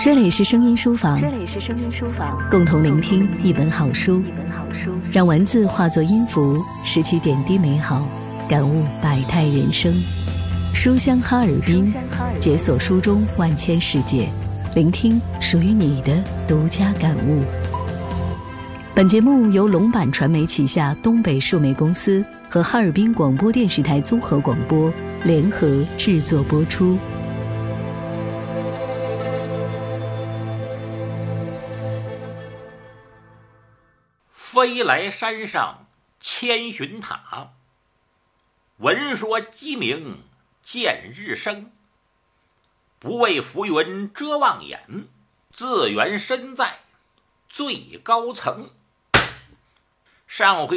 这里是声音书房，共同聆听一本好书，让文字化作音符，拾起点滴美好，感悟百态人生。书香哈尔滨，解锁书中万千世界，聆听属于你的独家感悟。本节目由龙板传媒旗下东北数媒公司和哈尔滨广播电视台综合广播联合制作播出。 飞来山上千寻塔，闻说鸡鸣见日升。不为浮云遮望眼，自缘身在最高层。上回